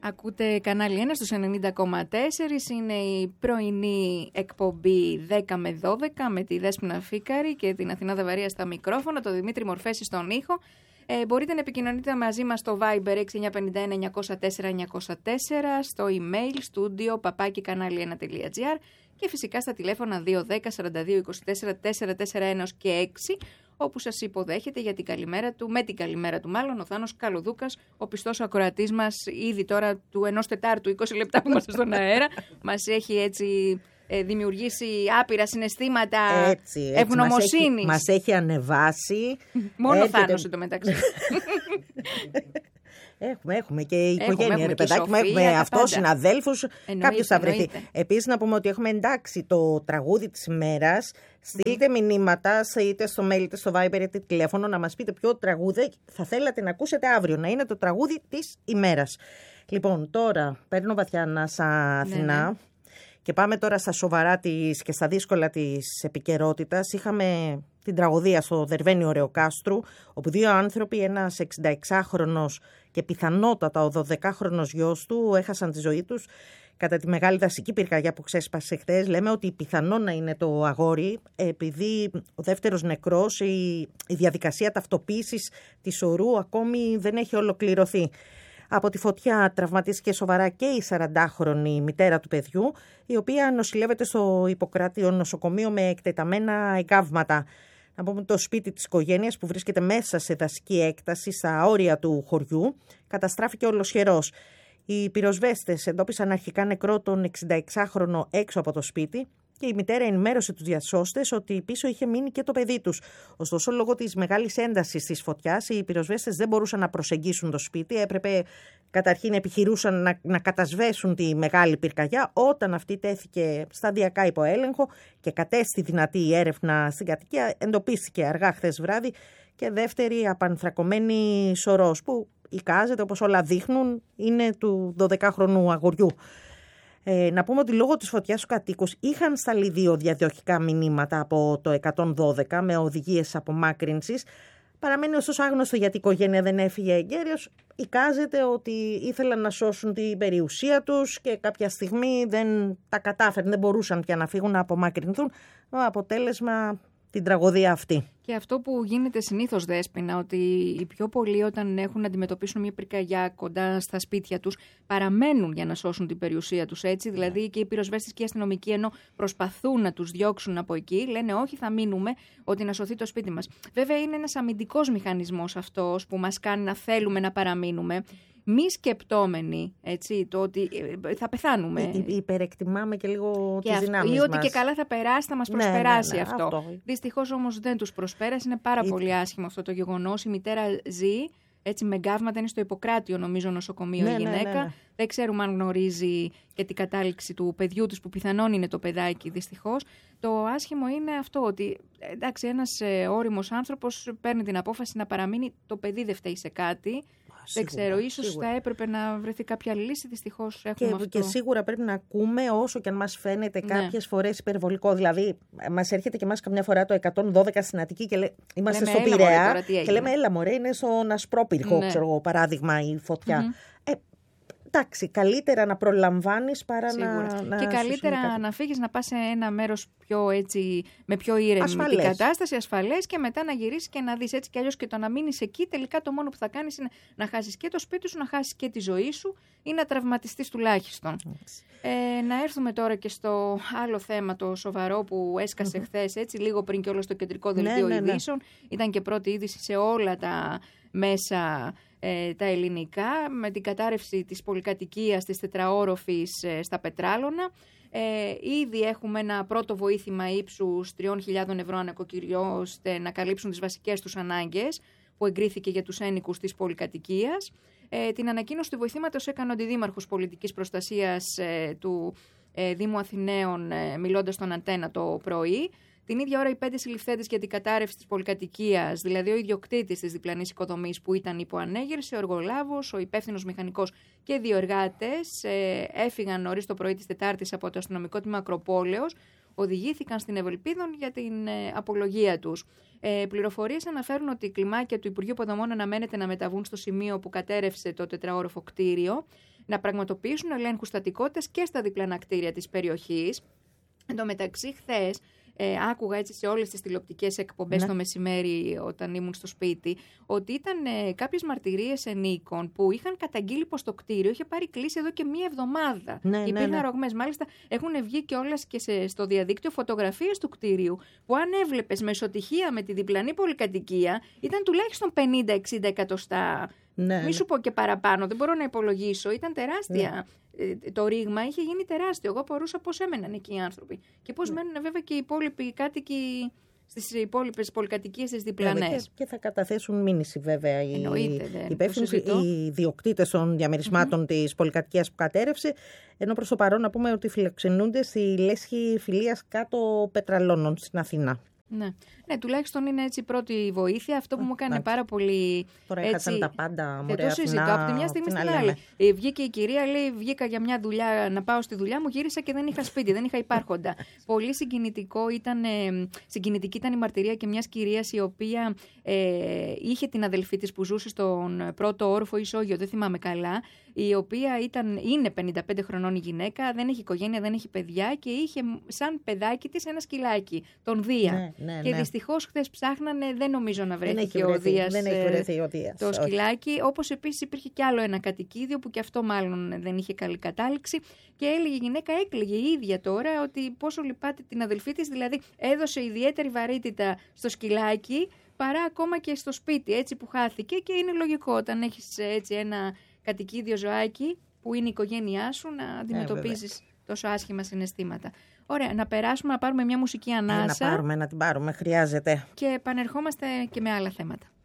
Ακούτε κανάλι 1 στους 90,4, είναι η πρωινή εκπομπή 10 με 12 με τη Δέσποινα Φίκαρη και την Αθηνά Δαβαρία στα μικρόφωνα, το Δημήτρη Μορφέση στον ήχο. Μπορείτε να επικοινωνείτε μαζί μας στο Viber 6951-904-904, στο email studio@kanali1.gr και φυσικά στα τηλέφωνα 210-42-24-441 και 6, όπου σας υποδέχεται για την καλημέρα του, με την καλημέρα του μάλλον, ο Θάνος Καλοδούκας, ο πιστός ακροατής μας ήδη τώρα του 1/4, 20 λεπτά που είμαστε στον αέρα. Μας έχει έτσι δημιουργήσει άπειρα συναισθήματα, ευγνωμοσύνης. Μας έχει ανεβάσει. Μόνο Θάνος εντωμεταξύ. Έχουμε και οικογένεια, ρε παιδάκι μου, έχουμε αυτό, συναδέλφους, κάποιος θα βρεθεί. Επίσης να πούμε ότι έχουμε εντάξει το τραγούδι της ημέρας. Στείλτε μηνύματα είτε στο mail είτε στο Viber είτε τηλέφωνο να μας πείτε ποιο τραγούδι θα θέλατε να ακούσετε αύριο, να είναι το τραγούδι της ημέρας. Λοιπόν, τώρα παίρνω βαθιά ανάσα, Αθηνά. Ναι. Και πάμε τώρα στα σοβαρά της και στα δύσκολα της επικαιρότητας. Είχαμε την τραγωδία στο Δερβαίνιο Ρεοκάστρου, όπου δύο άνθρωποι, ένας 66χρονος και πιθανότατα ο 12χρονος γιος του, έχασαν τη ζωή τους κατά τη μεγάλη δασική πυρκαγιά που ξέσπασε χθες. Λέμε ότι πιθανόν να είναι το αγόρι, επειδή ο δεύτερος νεκρός, η διαδικασία ταυτοποίησης της ορού ακόμη δεν έχει ολοκληρωθεί. Από τη φωτιά τραυματίστηκε σοβαρά και η 40χρονη μητέρα του παιδιού, η οποία νοσηλεύεται στο Ιπποκράτιο νοσοκομείο με εκτεταμένα εγκάβματα. Να πούμε το σπίτι της οικογένειας, που βρίσκεται μέσα σε δασική έκταση στα όρια του χωριού, καταστράφηκε ολοσχερός. Οι πυροσβέστες εντόπισαν αρχικά νεκρό τον 66χρονο έξω από το σπίτι και η μητέρα ενημέρωσε τους διασώστες ότι πίσω είχε μείνει και το παιδί τους. Ωστόσο, λόγω της μεγάλης έντασης της φωτιάς, οι πυροσβέστες δεν μπορούσαν να προσεγγίσουν το σπίτι. Έπρεπε καταρχήν επιχειρούσαν να κατασβέσουν τη μεγάλη πυρκαγιά. Όταν αυτή τέθηκε σταδιακά υπό έλεγχο και κατέστη δυνατή η έρευνα στην κατοικία, εντοπίστηκε αργά χθες βράδυ και δεύτερη απανθρακωμένη σωρός, που εικάζεται, όπως όλα δείχνουν, είναι του 12χρονου αγοριού. Να πούμε ότι λόγω της φωτιάς στους κατοίκους είχαν σταλεί 2 διαδοχικά μηνύματα από το 112 με οδηγίες απομάκρυνσης. Παραμένει ωστόσο άγνωστο γιατί η οικογένεια δεν έφυγε εγκαίριος. Εικάζεται ότι ήθελαν να σώσουν την περιουσία τους και κάποια στιγμή δεν τα κατάφεραν, δεν μπορούσαν πια να φύγουν, να απομακρυνθούν. Αποτέλεσμα την τραγωδία αυτή. Και αυτό που γίνεται συνήθως, Δέσποινα, ότι οι πιο πολλοί όταν έχουν να αντιμετωπίσουν μια πυρκαγιά κοντά στα σπίτια τους, παραμένουν για να σώσουν την περιουσία τους. Έτσι, δηλαδή και οι πυροσβέστες και οι αστυνομικοί, ενώ προσπαθούν να τους διώξουν από εκεί, λένε όχι, θα μείνουμε, ότι να σωθεί το σπίτι μας. Βέβαια, είναι ένας αμυντικός μηχανισμός αυτός που μας κάνει να θέλουμε να παραμείνουμε. Μη σκεπτόμενοι, έτσι, το ότι θα πεθάνουμε. Υπερεκτιμάμε και λίγο τις δυνάμεις μας. Ή ότι και καλά θα περάσει, θα μας προσπεράσει αυτό. Δυστυχώς όμως δεν τους προσπέρασε. Είναι πάρα πολύ άσχημο αυτό το γεγονός. Η μητέρα ζει, έτσι, με γκάβματα, είναι στο Ιπποκράτιο, νομίζω, νοσοκομείο η γυναίκα. Ναι. Δεν ξέρουμε αν γνωρίζει και την κατάληξη του παιδιού τους, που πιθανόν είναι το παιδάκι, δυστυχώς. Το άσχημο είναι αυτό, ότι εντάξει, ένας ώριμος άνθρωπος παίρνει την απόφαση να παραμείνει, το παιδί δεν φταίει σε κάτι. Δεν ξέρω, ίσως θα έπρεπε να βρεθεί κάποια λύση, δυστυχώς έχουμε αυτό. Και σίγουρα πρέπει να ακούμε, όσο και αν μας φαίνεται κάποιες φορές υπερβολικό. Δηλαδή, μας έρχεται και εμάς καμιά φορά το 112 στην Αττική και είμαστε στο Πειραιά και λέμε έλα μωρέ, είναι στον Ασπρόπυργο, ξέρω εγώ, παράδειγμα, η φωτιά. Εντάξει, καλύτερα να προλαμβάνεις παρά να και καλύτερα να φύγεις, να πας σε ένα μέρος πιο έτσι, με πιο ήρεμη την κατάσταση, ασφαλές, και μετά να γυρίσεις και να δεις. Έτσι κι αλλιώς και το να μείνεις εκεί, τελικά το μόνο που θα κάνεις είναι να χάσεις και το σπίτι σου, να χάσεις και τη ζωή σου ή να τραυματιστείς τουλάχιστον. Να έρθουμε τώρα και στο άλλο θέμα, το σοβαρό που έσκασε χθες, έτσι, λίγο πριν και όλο στο κεντρικό δελτίο ειδήσεων. Ήταν και πρώτη είδηση σε όλα τα μέσα τα ελληνικά, με την κατάρρευση της πολυκατοικίας της τετραόροφης στα Πετράλωνα. Ήδη έχουμε ένα πρώτο βοήθημα ύψους 3.000 ευρώ ανακοκυριό, ώστε να καλύψουν τις βασικές τους ανάγκες, που εγκρίθηκε για τους ένοικους της πολυκατοικίας. Την ανακοίνωση του βοηθήματος έκανε ο Αντιδήμαρχος Πολιτικής Προστασίας του Δήμου Αθηναίων, μιλώντας στον Αντένα το πρωί. Την ίδια ώρα, οι 5 συλληφθέντες για την κατάρρευση της πολυκατοικίας, δηλαδή ο ιδιοκτήτης της διπλανής οικοδομής που ήταν υπό ανέγερση, ο εργολάβος, ο υπεύθυνος μηχανικός και 2 εργάτες, έφυγαν νωρίς το πρωί της Τετάρτης από το αστυνομικό τμήμα Ακροπόλεως, οδηγήθηκαν στην Ευελπίδων για την απολογία τους. Πληροφορίες αναφέρουν ότι η κλιμάκια του Υπουργείου Υποδομών αναμένεται να μεταβούν στο σημείο που κατέρευσε το τετραόροφο κτίριο. να πραγματοποιήσουν ελέγχους στατικότητας και στα διπλανά κτίρια της περιοχής. Εν τω μεταξύ, χθες άκουγα έτσι σε όλες τις τηλεοπτικές εκπομπές το μεσημέρι όταν ήμουν στο σπίτι, ότι ήταν κάποιες μαρτυρίες ενίκων που είχαν καταγγείλει πως το κτίριο είχε πάρει κλίση εδώ και μία εβδομάδα. Υπήρχαν ρογμές. Μάλιστα έχουν βγει κιόλας και στο διαδίκτυο φωτογραφίες του κτίριου που αν έβλεπες με ισοτυχία με τη διπλανή πολυκατοικία ήταν τουλάχιστον 50-60 εκατοστά. Μη σου πω και παραπάνω, δεν μπορώ να υπολογίσω. Ήταν τεράστια. Το ρήγμα είχε γίνει τεράστιο. Εγώ απορούσα πώς έμεναν εκεί οι άνθρωποι. Και πώς μένουν βέβαια και οι υπόλοιποι κάτοικοι στις υπόλοιπες πολυκατοικίες τις διπλανές. Και θα καταθέσουν μήνυση βέβαια οι υπεύθυνοι, οι ιδιοκτήτες των διαμερισμάτων της πολυκατοικίας που κατέρευσε. Ενώ προς το παρόν να πούμε ότι φιλοξενούνται στη λέσχη Φιλίας κάτω Πετραλώνων στην Αθήνα. Ναι, τουλάχιστον είναι έτσι η πρώτη βοήθεια. Αυτό που μου έκανε πάρα πολύ. Τώρα έχασαν τα πάντα. Δεν το συζητώ από τη μια στιγμή στην άλλη. Βγήκε η κυρία, λέει: βγήκα για μια δουλειά να πάω στη δουλειά μου, γύρισα και δεν είχα σπίτι, δεν είχα υπάρχοντα. Πολύ συγκινητική ήταν η μαρτυρία και μιας κυρίας η οποία είχε την αδελφή της που ζούσε στον πρώτο όροφο ισόγειο, δεν θυμάμαι καλά. Η οποία είναι 55 χρονών η γυναίκα, δεν έχει οικογένεια, δεν έχει παιδιά και είχε σαν παιδάκι της ένα σκυλάκι, τον Δία. Και δυστυχώς χθες ψάχνανε, δεν νομίζω να βρέθηκε ο Δίας το σκυλάκι. Όπως επίσης υπήρχε κι άλλο ένα κατοικίδιο που κι αυτό μάλλον δεν είχε καλή κατάληξη. Και έλεγε η γυναίκα, έκλαιγε η ίδια τώρα ότι πόσο λυπάται την αδελφή της, δηλαδή έδωσε ιδιαίτερη βαρύτητα στο σκυλάκι παρά ακόμα και στο σπίτι, έτσι που χάθηκε. Και είναι λογικό όταν έχεις έτσι ένα κατοικίδιο ζωάκι που είναι η οικογένειά σου να αντιμετωπίζεις τόσο άσχημα συναισθήματα. Ωραία, να περάσουμε να πάρουμε μια μουσική ανάσα. Να την πάρουμε, χρειάζεται. Και επανερχόμαστε και με άλλα θέματα.